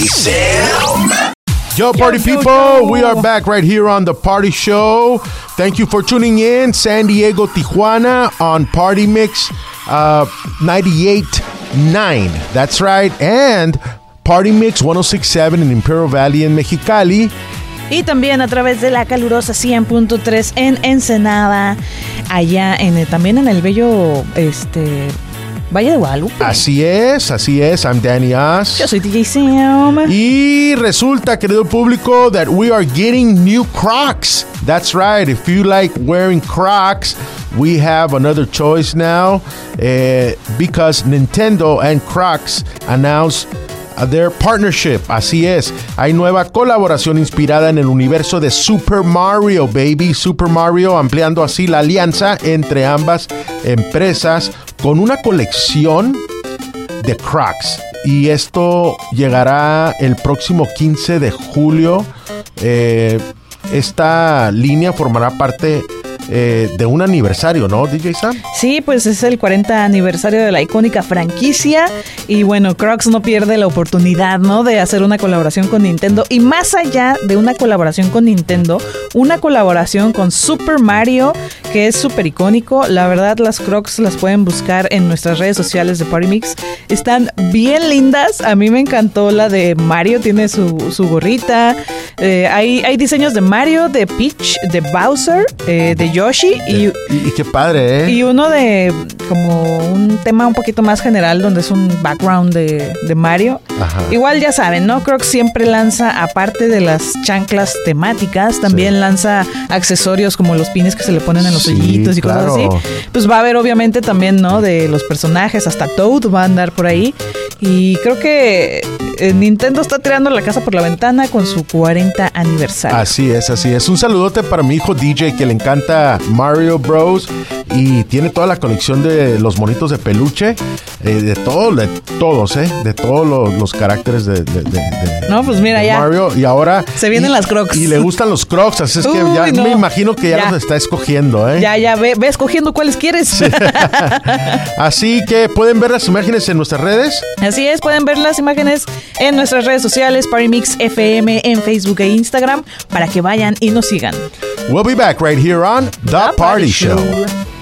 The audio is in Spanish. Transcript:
DJ Sam. Yo, party people, we are back right here on The Party Show. Thank you for tuning in. San Diego, Tijuana on Party Mix 98.9. That's right. And Party Mix 106.7 in Imperial Valley en Mexicali. Y también a través de la calurosa 100.3 en Ensenada, allá también en el bello Valle de Guadalupe. Así es. I'm Danny Oz. Yo soy DJ Sam. Y resulta, querido público, that we are getting new Crocs. That's right. If you like wearing Crocs, we have another choice now because Nintendo and Crocs announced their partnership. Así es. Hay nueva colaboración inspirada en el universo de Super Mario, baby. Super Mario, ampliando así la alianza entre ambas empresas con una colección de Crocs. Y esto llegará el próximo 15 de julio. Esta línea formará parte de un aniversario, ¿no, DJ Sam? Sí, pues es el 40 aniversario de la icónica franquicia y bueno, Crocs no pierde la oportunidad, ¿no?, de hacer una colaboración con Nintendo y más allá de una colaboración con Nintendo, una colaboración con Super Mario, que es súper icónico. La verdad, las Crocs las pueden buscar en nuestras redes sociales de Party Mix. Están bien lindas. A mí me encantó la de Mario, tiene su gorrita. Hay diseños de Mario, de Peach, de Bowser, de Yoshi y qué padre, ¿eh? Y uno de como un tema un poquito más general donde es un background de Mario. Ajá. Igual ya saben, ¿no? Crocs siempre lanza, aparte de las chanclas temáticas, también lanza accesorios como los pines que se le ponen en los hoyitos y cosas así. Pues va a haber obviamente también, ¿no?, de los personajes, hasta Toad va a andar por ahí. Y creo que Nintendo está tirando la casa por la ventana con su 40 aniversario. Así es. Un saludote para mi hijo DJ, que le encanta Mario Bros. Y tiene toda la colección de los monitos de peluche, de todos los caracteres de no, pues mira, ya Mario. Y ahora se vienen las Crocs. Y le gustan los Crocs, así es que ya me imagino que ya los está escogiendo, ¿eh? Ya, ve escogiendo cuáles quieres. Sí. Así que pueden ver las imágenes en nuestras redes. Así es, pueden ver las imágenes en nuestras redes sociales, Party Mix FM en Facebook e Instagram, para que vayan y nos sigan. We'll be back right here on The Party Show.